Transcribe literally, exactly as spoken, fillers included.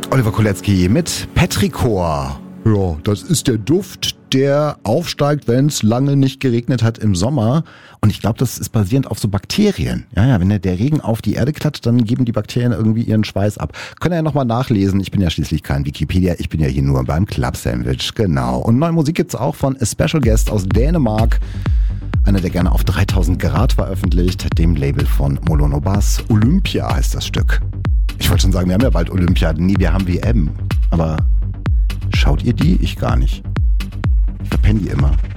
Oliver Kolecki mit Petrichor. Ja, das ist der Duft, der aufsteigt, wenn es lange nicht geregnet hat im Sommer. Und ich glaube, das ist basierend auf so Bakterien. Ja, ja, wenn der, der Regen auf die Erde klatscht, dann geben die Bakterien irgendwie ihren Schweiß ab. Könnt ihr ja nochmal nachlesen. Ich bin ja schließlich kein Wikipedia. Ich bin ja hier nur beim Club Sandwich. Genau. Und neue Musik gibt's auch von A Special Guest aus Dänemark. Einer, der gerne auf dreitausend Grad veröffentlicht. Dem Label von Molono Bass. Olympia heißt das Stück. Ich wollte schon sagen, wir haben ja bald Olympiaden. Nee, wir haben W M. Aber schaut ihr die? Ich gar nicht. Ich verpenne die immer.